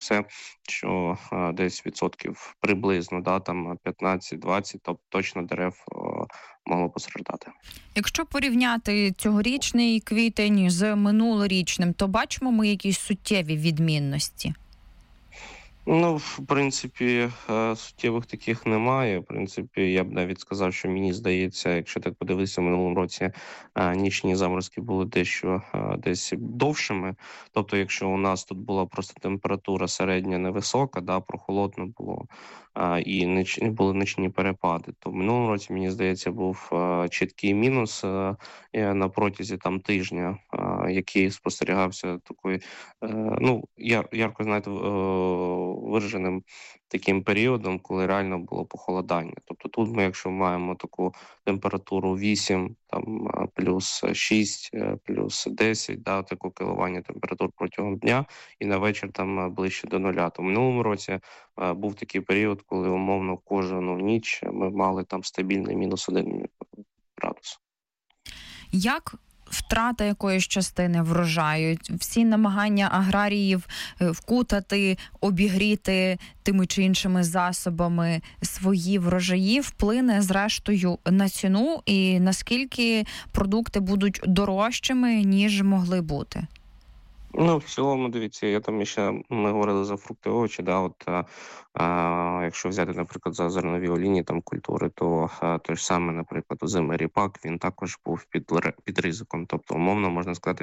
це, що десь відсотків приблизно, там 15-20, тобто точно дерев могло постраждати. Якщо порівняти цьогорічний квітень з минулорічним, то бачимо ми якісь суттєві відмінності? В принципі, суттєвих таких немає. В принципі, я б навіть сказав, що мені здається, якщо так подивитися, в минулому році нічні заморозки були дещо десь довшими. Тобто, якщо у нас тут була просто температура середня невисока, прохолодно було, і були нічні перепади, то в минулому році, мені здається, був чіткий мінус на протязі тижня, який спостерігався такою, ярко, знаєте, вираженим таким періодом, коли реально було похолодання. Тобто тут ми, якщо маємо таку температуру 8, плюс 6, плюс 10, таке коливання температур протягом дня, і на вечір ближче до нуля. То в минулому році був такий період, коли умовно кожну ніч ми мали стабільний мінус 1 градус. Як втрата якоїсь частини врожаю, всі намагання аграріїв вкутати, обігріти тими чи іншими засобами свої врожаї вплине зрештою на ціну і наскільки продукти будуть дорожчими, ніж могли бути? В цілому, дивіться, ми говорили за фрукти, овочі, якщо взяти, наприклад, за зернові олійні культури, то той ж саме, наприклад, озимий ріпак, він також був під ризиком. Тобто, умовно, можна сказати,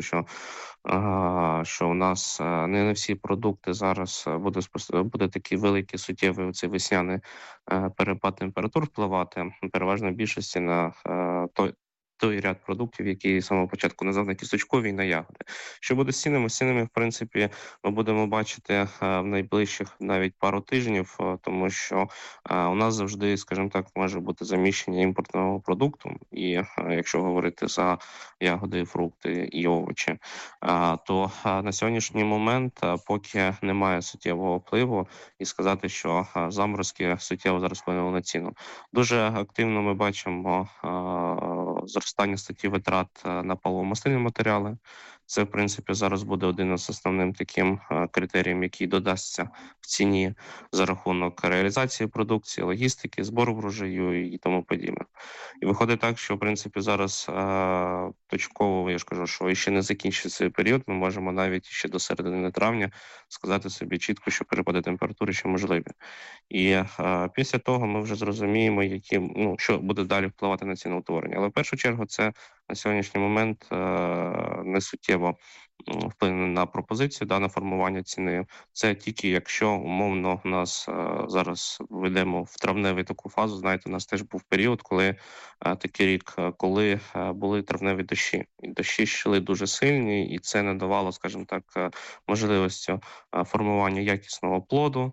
що у нас не на всі продукти зараз буде такий великий суттєвий оцей весняний перепад температур впливати, переважно в більшості на той ряд продуктів, які з самого початку назвав, на кісточкові і на ягоди. Що буде з цінами? З цінами, в принципі, ми будемо бачити в найближчих навіть пару тижнів, тому що у нас завжди, скажімо так, може бути заміщення імпортного продукту. І якщо говорити за ягоди, фрукти і овочі, то на сьогоднішній момент, поки немає суттєвого впливу, і сказати, що заморозки суттєво зараз вплинули на ціну. Дуже активно ми бачимо зростання статті витрат на паливо-мастильні матеріали. Це, в принципі, зараз буде один із основним таким критерієм, який додасться в ціні за рахунок реалізації продукції, логістики, збору врожаю і тому подібне. І виходить так, що, в принципі, зараз точково, я ж кажу, що ще не закінчиться цей період, ми можемо навіть ще до середини травня сказати собі чітко, що перепади температури ще можливі. І після того ми вже зрозуміємо, що буде далі впливати на ціноутворення. Але в першу чергу це на сьогоднішній момент не суттєво вплине на пропозицію, на формування ціни. Це тільки якщо, умовно, у нас зараз вийдемо в травневу таку фазу. Знаєте, у нас теж був період, коли такий рік, коли були травневі дощі. І дощі йшли дуже сильні, і це не давало, скажімо так, можливості формування якісного плоду,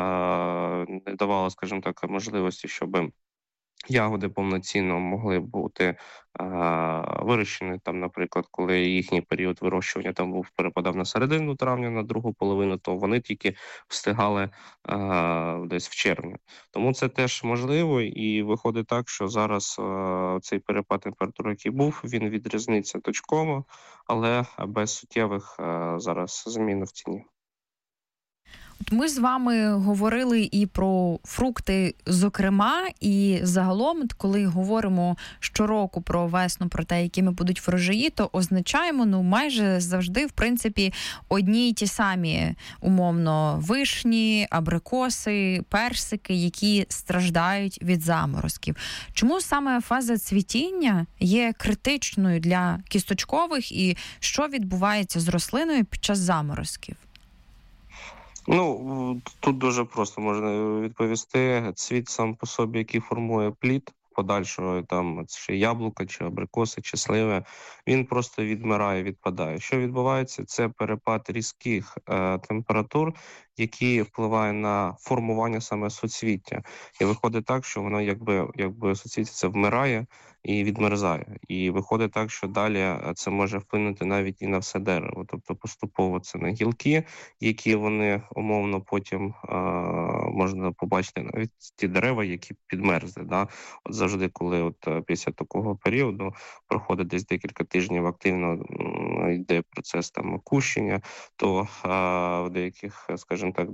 не давало, скажімо так, можливості, щоб ягоди повноцінно могли бути вирощені, наприклад, коли їхній період вирощування перепадав на середину травня, на другу половину, то вони тільки встигали десь в червні. Тому це теж можливо, і виходить так, що зараз цей перепад температури, який був, він відрізниться точково, але без суттєвих зараз змін в ціні. Ми з вами говорили і про фрукти, зокрема, і загалом, коли говоримо щороку про весну, про те, якими будуть врожаї, то означаємо, майже завжди, в принципі, одні й ті самі, умовно, вишні, абрикоси, персики, які страждають від заморозків. Чому саме фаза цвітіння є критичною для кісточкових і що відбувається з рослиною під час заморозків? Тут дуже просто можна відповісти. Цвіт сам по собі, який формує плід подальшого, чи яблука, чи абрикоси, чи сливи, він просто відмирає, відпадає. Що відбувається? Це перепад різких температур, які впливають на формування саме суцвіття. І виходить так, що воно якби суцвіття це вмирає і відмерзає. І виходить так, що далі це може вплинути навіть і на все дерево. Тобто поступово це на гілки, які вони умовно потім можна побачити навіть ті дерева, які підмерзли. От завжди, коли після такого періоду проходить десь декілька тижнів, активно йде процес кущення, то в деяких, скажімо так,